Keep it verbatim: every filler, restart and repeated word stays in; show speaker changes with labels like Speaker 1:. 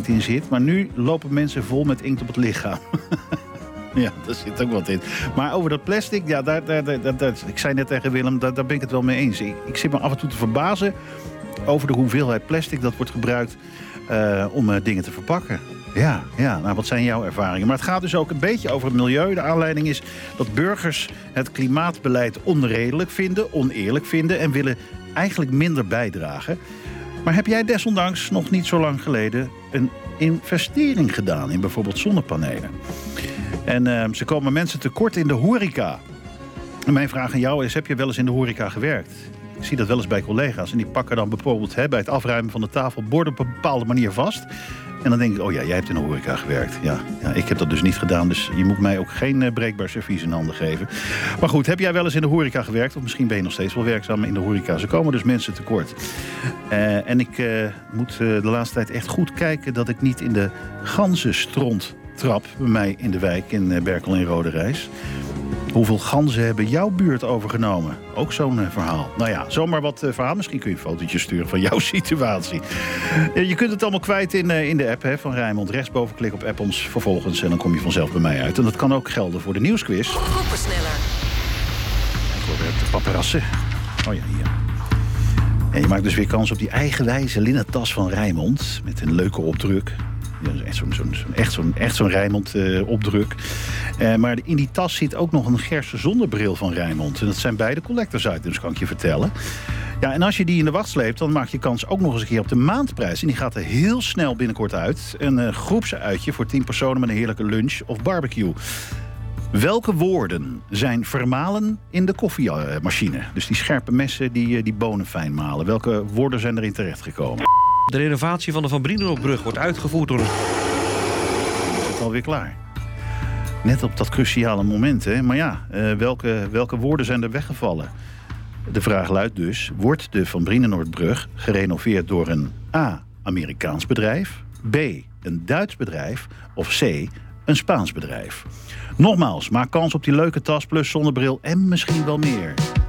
Speaker 1: inkt in zit. Maar nu lopen mensen vol met inkt op het lichaam. Ja, daar zit ook wat in. Maar over dat plastic, ja, daar, daar, daar, daar, ik zei net tegen Willem, daar, daar ben ik het wel mee eens. Ik, ik zit me af en toe te verbazen over de hoeveelheid plastic dat wordt gebruikt uh, om uh, dingen te verpakken. Ja, ja, nou wat zijn jouw ervaringen? Maar het gaat dus ook een beetje over het milieu. De aanleiding is dat burgers het klimaatbeleid onredelijk vinden, oneerlijk vinden en willen eigenlijk minder bijdragen. Maar heb jij desondanks nog niet zo lang geleden een investering gedaan in bijvoorbeeld zonnepanelen? En uh, ze komen mensen tekort in de horeca. En mijn vraag aan jou is, heb je wel eens in de horeca gewerkt? Ik zie dat wel eens bij collega's. En die pakken dan bijvoorbeeld hè, bij het afruimen van de tafel borden op een bepaalde manier vast. En dan denk ik, oh ja, jij hebt in de horeca gewerkt. Ja, ja, ik heb dat dus niet gedaan, dus je moet mij ook geen uh, breekbaar servies in handen geven. Maar goed, heb jij wel eens in de horeca gewerkt? Of misschien ben je nog steeds wel werkzaam in de horeca. Ze komen dus mensen tekort. Uh, en ik uh, moet uh, de laatste tijd echt goed kijken dat ik niet in de ganzenstront trap bij mij in de wijk in uh, Berkel en Roderijs. Hoeveel ganzen hebben jouw buurt overgenomen? Ook zo'n uh, verhaal. Nou ja, zomaar wat uh, verhaal. Misschien kun je een fotootje sturen van jouw situatie. Uh, je kunt het allemaal kwijt in, uh, in de app hè, van Rijnmond. Rechtsboven klik op app ons vervolgens en dan kom je vanzelf bij mij uit. En dat kan ook gelden voor de nieuwsquiz.
Speaker 2: Koppersneller.
Speaker 1: Ik hoor weer de paparazzen. Oh ja, hier. En je maakt dus weer kans op die eigenwijze linnen tas van Rijnmond. Met een leuke opdruk. Ja, echt zo'n, zo'n, echt zo'n, echt zo'n Rijnmond uh, opdruk. Uh, maar in die tas zit ook nog een Gerse zonnebril van Rijnmond. En dat zijn beide collectors items, kan ik je vertellen. Ja, en als je die in de wacht sleept, dan maak je kans ook nog eens een keer op de maandprijs. En die gaat er heel snel binnenkort uit. Een uh, groepsuitje voor tien personen met een heerlijke lunch of barbecue. Welke woorden zijn vermalen in de koffiemachine? Dus die scherpe messen die, die bonen fijn malen. Welke woorden zijn erin terechtgekomen?
Speaker 3: De renovatie van de Van Brienenoordbrug wordt uitgevoerd door een...
Speaker 1: Is het alweer klaar? Net op dat cruciale moment, hè? Maar ja, uh, welke, welke woorden zijn er weggevallen? De vraag luidt dus, wordt de Van Brienenoordbrug gerenoveerd door een A. Amerikaans bedrijf, B. een Duits bedrijf of C. een Spaans bedrijf? Nogmaals, maak kans op die leuke tas plus zonnebril en misschien wel meer.